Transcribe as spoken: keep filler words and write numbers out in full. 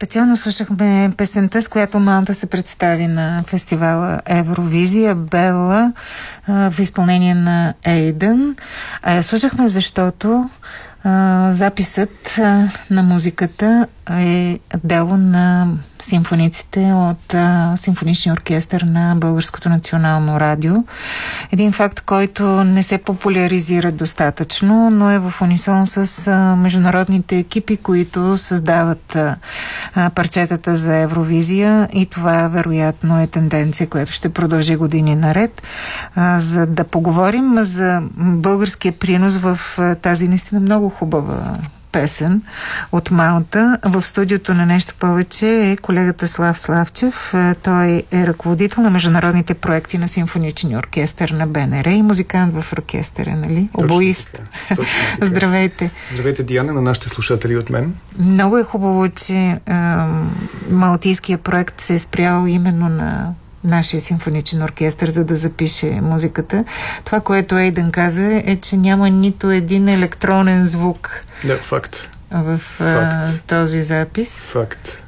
специално слушахме песента, с която Малта се представи на фестивала Евровизия, Белла, в изпълнение на Ейдън. А я слушахме, защото а, записът а, на музиката е дело на симфониците от а, Симфоничния оркестър на Българското национално радио. Един факт, който не се популяризира достатъчно, но е в унисон с а, международните екипи, които създават а, а, парчетата за Евровизия, и това вероятно е тенденция, която ще продължи години наред. А, за да поговорим за българския принос в а, тази наистина много хубава песен от Малта. В студиото на Нещо повече е колегата Слав Славчев. Той е ръководител на международните проекти на Симфоничния оркестър на БНР и музикант в оркестъра, нали? Обоист. Здравейте. Здравейте, Диана, на нашите слушатели от мен. Много е хубаво, че е, малтийския проект се е спрял именно на нашия симфоничен оркестър, за да запише музиката. Това, което Ейдън каза, е, че няма нито един електронен звук. Да, факт. В факт. А, този запис. Факт.